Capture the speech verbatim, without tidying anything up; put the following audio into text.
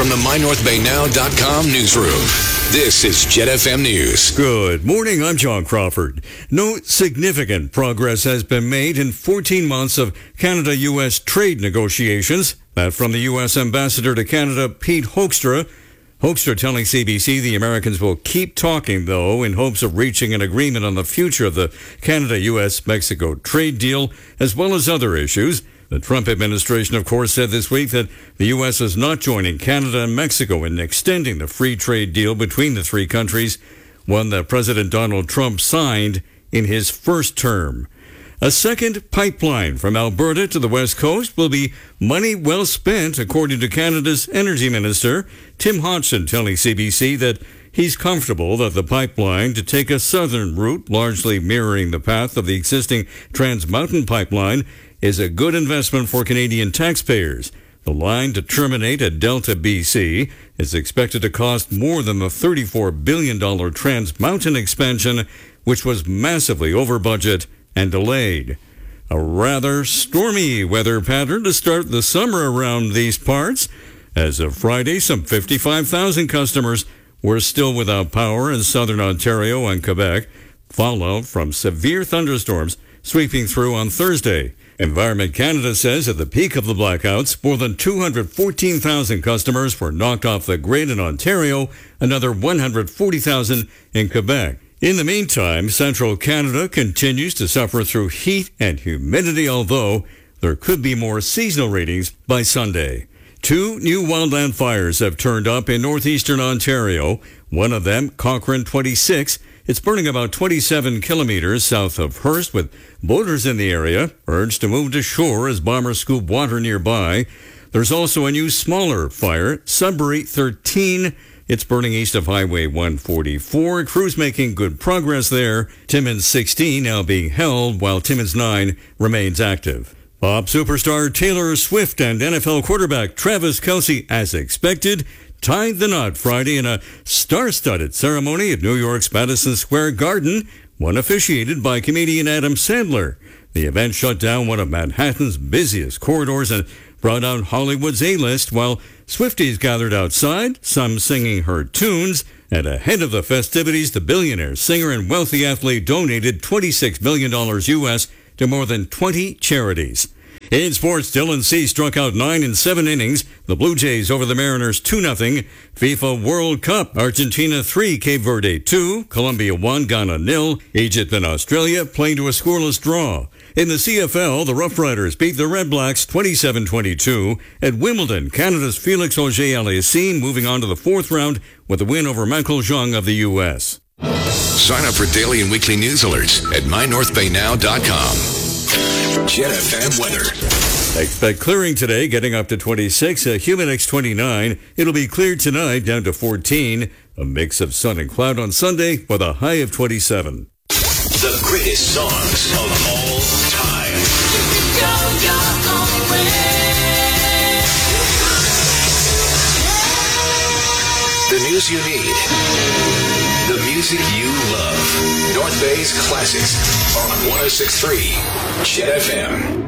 from the my north bay now dot com newsroom. This is Jet F M News. Good morning, I'm John Crawford. No significant progress has been made in fourteen months of Canada-U S trade negotiations. That from the U S Ambassador to Canada, Pete Hoekstra. Hoekstra telling C B C the Americans will keep talking, though, in hopes of reaching an agreement on the future of the Canada-U S Mexico trade deal, as well as other issues. The Trump administration, of course, said this week that the U S is not joining Canada and Mexico in extending the free trade deal between the three countries, one that President Donald Trump signed in his first term. A second pipeline from Alberta to the West Coast will be money well spent, according to Canada's Energy Minister, Tim Hodgson, telling C B C that he's comfortable that the pipeline to take a southern route, largely mirroring the path of the existing Trans Mountain pipeline, is a good investment for Canadian taxpayers. The line to terminate at Delta, B C is expected to cost more than the thirty-four billion dollars Trans Mountain expansion, which was massively over budget and delayed. A rather stormy weather pattern to start the summer around these parts. As of Friday, some fifty-five thousand customers were still without power in southern Ontario and Quebec, fallout from severe thunderstorms sweeping through on Thursday. Environment Canada says at the peak of the blackouts, more than two hundred fourteen thousand customers were knocked off the grid in Ontario, another one hundred forty thousand in Quebec. In the meantime, central Canada continues to suffer through heat and humidity, although there could be more seasonal readings by Sunday. Two new wildland fires have turned up in northeastern Ontario. One of them, Cochrane twenty-six, it's burning about twenty-seven kilometers south of Hearst, with boaters in the area urged to move to shore as bombers scoop water nearby. There's also a new smaller fire, Sudbury thirteen. It's burning east of Highway one forty-four. Crews making good progress there. Timmins sixteen now being held, while Timmins nine remains active. Pop superstar Taylor Swift and N F L quarterback Travis Kelce, as expected, tied the knot Friday in a star-studded ceremony at New York's Madison Square Garden, one officiated by comedian Adam Sandler. The event shut down one of Manhattan's busiest corridors and brought out Hollywood's A-list, while Swifties gathered outside, some singing her tunes. And ahead of the festivities, the billionaire singer and wealthy athlete donated twenty-six million dollars U S to more than twenty charities. In sports, Dylan Cease struck out nine in seven innings. The Blue Jays over the Mariners two nothing. FIFA World Cup, Argentina three, Cape Verde two, Colombia one, Ghana nil. Egypt and Australia playing to a scoreless draw. In the C F L, the Rough Riders beat the Red Blacks twenty-seven twenty-two. At Wimbledon, Canada's Felix Auger-Aliassime moving on to the fourth round with a win over Michael Zhang of the U S. Sign up for daily and weekly news alerts at my north bay now dot com. Jet F M weather. Expect clearing today, getting up to twenty-six. A humid X twenty-nine. It'll be clear tonight, down to fourteen. A mix of sun and cloud on Sunday with a high of twenty-seven. The greatest songs of all time. Go your own way. The news you need. The music you love. North Bay's classics on one oh six point three Jet F M.